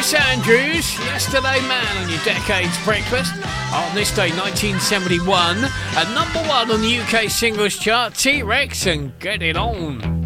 Chris Andrews, Yesterday Man on your Decades Breakfast. On this day, 1971, at number one on the UK singles chart, T-Rex and Get It On.